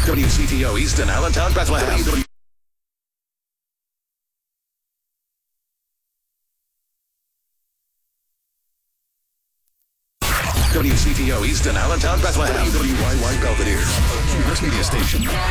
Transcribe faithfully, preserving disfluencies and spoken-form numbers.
W C T O Easton, Allentown, Bethlehem. W C T O Easton, Allentown, Bethlehem. W Y Y Belvedere, University Media Station.